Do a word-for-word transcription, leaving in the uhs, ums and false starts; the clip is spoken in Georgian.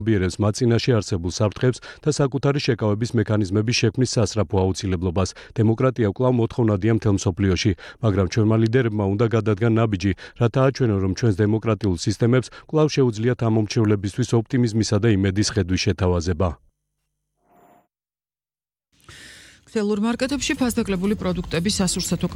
ბიერებს მათ წინაშე არსებულ საფრთხებს და საკუთარი შეკავების მექანიზმების შექმნის სასწრაფო აუცილებლობას. დემოკრატია კვლავ მოთხოვნადია მთელ მსოფლიოში, მაგრამ ჩვენმა ლიდერებმა უნდა გადადგან ნაბიჯი, რათა აჩვენონ, რომ ჩვენს დემოკრატიულ სისტემებს კვლავ შეუძლიათ ამ მომჩევლებისთვის ოპტიმიზმისა და იმედის ხედვის შეთავაზება. ქსელურ მარკეტებში ფასდაკლებული პროდუქტების სასურსათო